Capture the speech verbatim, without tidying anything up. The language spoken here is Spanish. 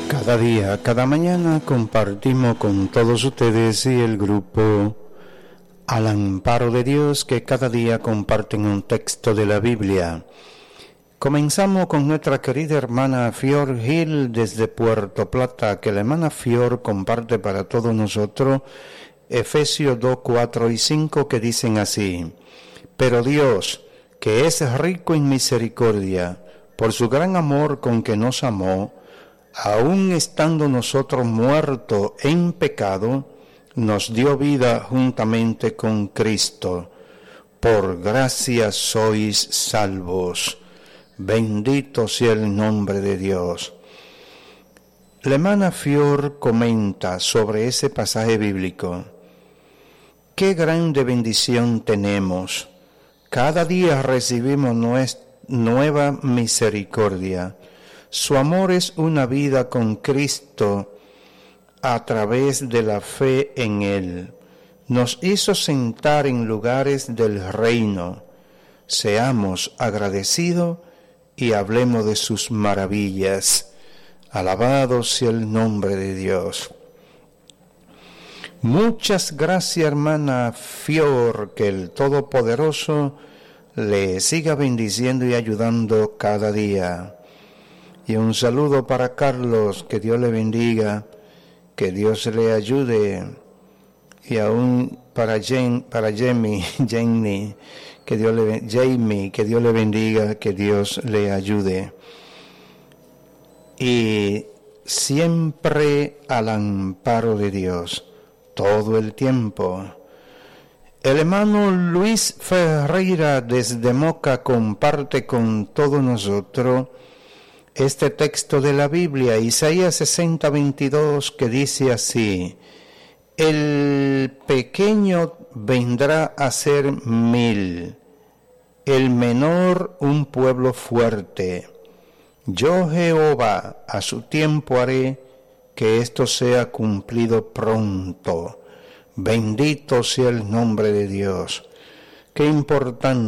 Cada día, cada mañana compartimos con todos ustedes y el grupo Al Amparo de Dios, que cada día comparten un texto de la Biblia. Comenzamos con nuestra querida hermana Fior Gil desde Puerto Plata, que la hermana Fior comparte para todos nosotros Efesios dos, cuatro y cinco, que dicen así: Pero Dios, que es rico en misericordia, por su gran amor con que nos amó, aun estando nosotros muertos en pecado, nos dio vida juntamente con Cristo. Por gracia sois salvos. Bendito sea el nombre de Dios. La hermana Fior comenta sobre ese pasaje bíblico. Qué grande bendición tenemos. Cada día recibimos nueva misericordia. Su amor es una vida con Cristo a través de la fe en Él. Nos hizo sentar en lugares del reino. Seamos agradecidos y hablemos de sus maravillas. Alabado sea el nombre de Dios. Muchas gracias, hermana Fior, que el Todopoderoso le siga bendiciendo y ayudando cada día. Y un saludo para Carlos, que Dios le bendiga, que Dios le ayude. Y aún para Jen, para Jamie, Jenny, que Dios le Jamie, que Dios le bendiga, que Dios le ayude. Y siempre al amparo de Dios, todo el tiempo. El hermano Luis Ferreira desde Moca comparte con todos nosotros este texto de la Biblia, Isaías sesenta, veintidós, que dice así: El pequeño vendrá a ser mil, el menor un pueblo fuerte. Yo, Jehová, a su tiempo haré que esto sea cumplido pronto. Bendito sea el nombre de Dios. Qué importante